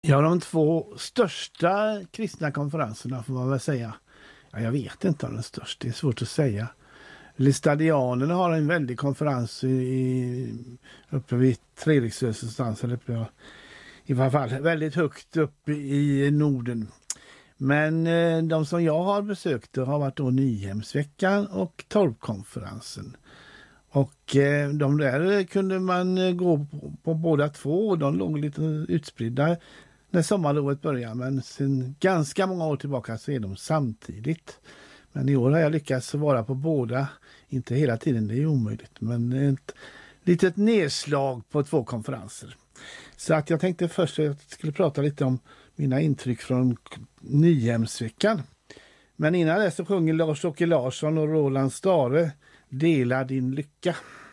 Ja, de två största kristna konferenserna får man väl säga. Ja, jag vet inte om den största, det är svårt att säga. Listadianerna har en väldig konferens uppe vid Treriksrös någonstans, eller uppe, i varje fall väldigt högt upp i Norden. Men de som jag har besökt har varit då Nyhemsveckan och Torpkonferensen. Och de där kunde man gå på båda två. De låg lite utspridda när sommarlovet började. Men sen ganska många år tillbaka så är de samtidigt. Men i år har jag lyckats vara på båda. Inte hela tiden, det är omöjligt. Men ett litet nedslag på 2 konferenser. Så att jag tänkte först att jag skulle prata lite om mina intryck från Nyhemsveckan. Men innan det så sjunger Lars-Åke Larsson och Roland Stare Dela din lycka.